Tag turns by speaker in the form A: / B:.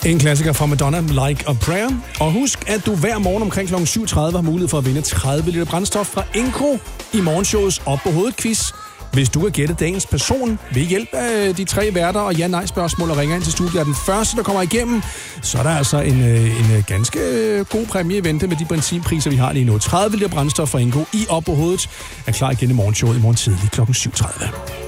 A: En klassiker fra Madonna, Like a Prayer. Og husk, at du hver morgen omkring kl. 7.30 har mulighed for at vinde 30 liter brændstof fra Encro i morgenshowets Op på hovedet quiz. Hvis du kan gætte dagens person ved hjælp af de 3 værter og ja-nej-spørgsmål og ringer ind til studiet, er den første, der kommer igennem, så er der altså en ganske god præmie i vente med de benzinpriser, vi har lige nu. 30 liter brændstof fra Encro i Op på hovedet er klar igen i morgenshowet i morgen tidlig kl. 7.30.